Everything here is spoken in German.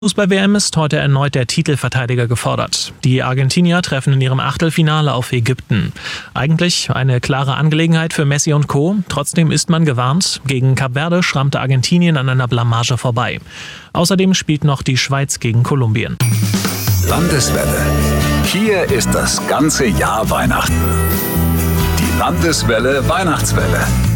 Fußball-WM ist heute erneut der Titelverteidiger gefordert. Die Argentinier treffen in ihrem Achtelfinale auf Ägypten. Eigentlich eine klare Angelegenheit für Messi und Co. Trotzdem ist man gewarnt. Gegen Kap Verde schrammte Argentinien an einer Blamage vorbei. Außerdem spielt noch die Schweiz gegen Kolumbien. Landeswelle. Hier ist das ganze Jahr Weihnachten. Die Landeswelle Weihnachtswelle.